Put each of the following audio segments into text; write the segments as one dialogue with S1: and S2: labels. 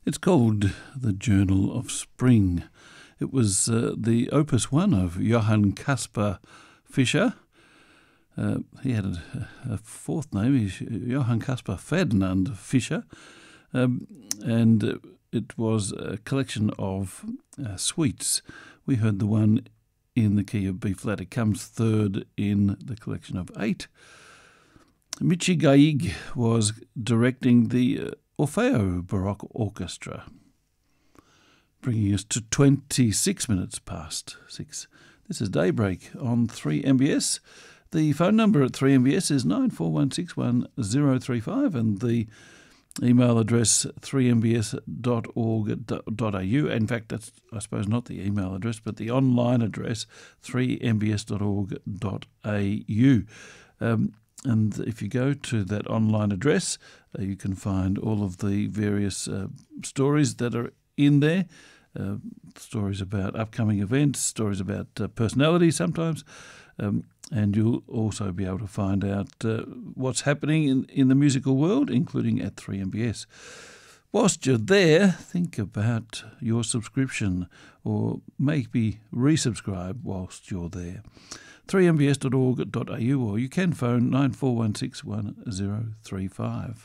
S1: It's called The Journal of Spring. It was the opus 1 of Johann Caspar Fischer. He had a fourth name, he's Johann Caspar Ferdinand Fischer, and it was a collection of suites. We heard the one in the key of B flat. It comes third in the collection of 8. Michi Gaig was directing the Orfeo Baroque Orchestra, bringing us to 26 minutes past 6. This is Daybreak on 3MBS. The phone number at 3MBS is 94161035 and the email address 3mbs.org.au. In fact, that's, I suppose, not the email address, but the online address, 3mbs.org.au. And if you go to that online address, you can find all of the various stories that are in there, stories about upcoming events, stories about personalities sometimes, and you'll also be able to find out what's happening in the musical world, including at 3MBS. Whilst you're there, think about your subscription or maybe resubscribe whilst you're there. 3mbs.org.au, or you can phone 94161035.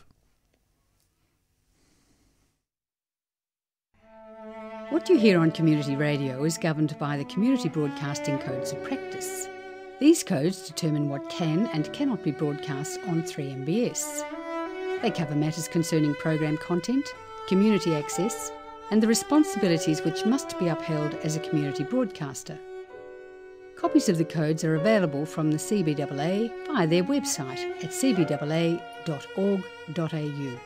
S2: What you hear on community radio is governed by the Community Broadcasting Codes of Practice. These codes determine what can and cannot be broadcast on 3MBS. They cover matters concerning program content, community access, and the responsibilities which must be upheld as a community broadcaster. Copies of the codes are available from the CBAA via their website at cbaa.org.au.